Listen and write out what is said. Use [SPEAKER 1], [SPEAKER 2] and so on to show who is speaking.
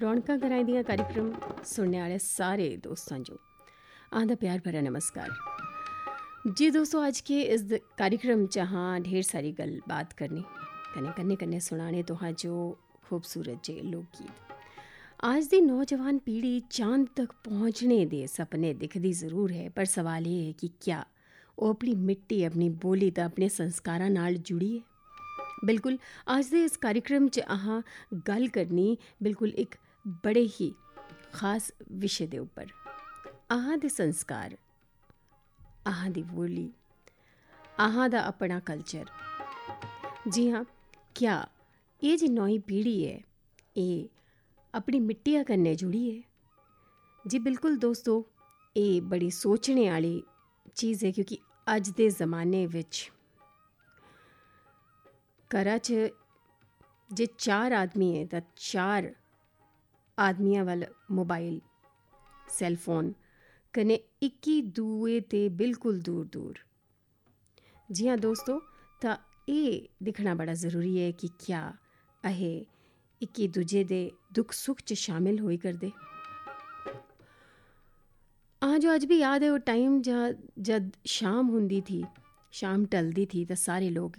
[SPEAKER 1] ਰੌਣਕਾਂ ਕਰਾਈ ਦੀਆਂ कार्यक्रम सुनने वाले सारे दोस्तों जो आधा प्यार भरा नमस्कार जी दोस्तों। आज के इस कार्यक्रम जहाँ ढेर सारी गल बात करनी कन्ने कन्ने सुनाने तो हाँ जो खूबसूरत जे लोकगीत। आज दी नौजवान पीढ़ी चांद तक पहुँचने दे सपने दिखदी ज़रूर है, पर सवाल ये है कि क्या वो अपनी मिट्टी अपनी बोली तो अपने संस्कारां नाल जुड़ी है। बिल्कुल आज दे इस कार्यक्रम च अहां गल करनी बिल्कुल एक बड़े ही खास विषय दे उपर। अहां दे संस्कार, अहां दी बोली, अहां दा अपना कल्चर। जी हाँ, क्या ये जी नई पीढ़ी है ये अपनी मिट्टिया कन्नै जुड़ी है? जी बिल्कुल दोस्तों, ये बड़ी सोचने वाली चीज़ है क्योंकि अज दे ज़माने विच घरा च जे 4 आदमी है तो 4 आदमियां वाल मोबाइल सैलफोन कने इक्की दूए ते बिल्कुल दूर दूर। जी हाँ दोस्तों, तो ये दिखना बड़ा ज़रूरी है कि क्या अहे इक्की दूजे दे दुख सुख च शामिल होई करदे। जो अज भी याद है वो टाइम जब शाम हुंदी थी, शाम टलदी थी तो सारे लोग